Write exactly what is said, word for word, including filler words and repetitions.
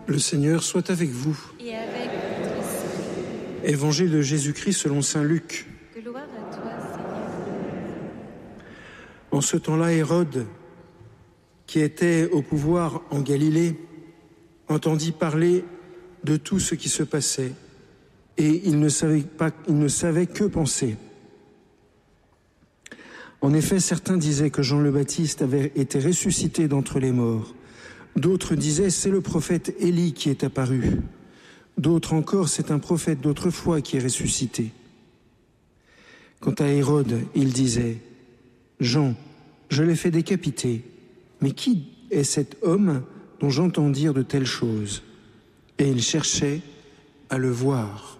Le Seigneur soit avec vous. Et avec votre esprit. Évangile de Jésus-Christ selon saint Luc. Gloire à toi, Seigneur. En ce temps-là, Hérode, qui était au pouvoir en Galilée, entendit parler de tout ce qui se passait, et il ne savait pas, il ne savait que penser. En effet, certains disaient que Jean le Baptiste avait été ressuscité d'entre les morts. D'autres disaient, c'est le prophète Élie qui est apparu. D'autres encore, c'est un prophète d'autrefois qui est ressuscité. Quant à Hérode, il disait, Jean, je l'ai fait décapiter, mais qui est cet homme dont j'entends dire de telles choses? Et il cherchait à le voir.